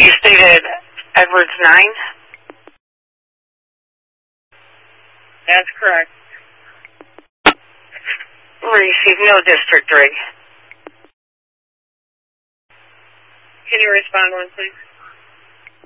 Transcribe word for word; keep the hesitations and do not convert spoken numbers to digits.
You stated Edwards nine? That's correct. Receive no district rig. Can you respond one, please?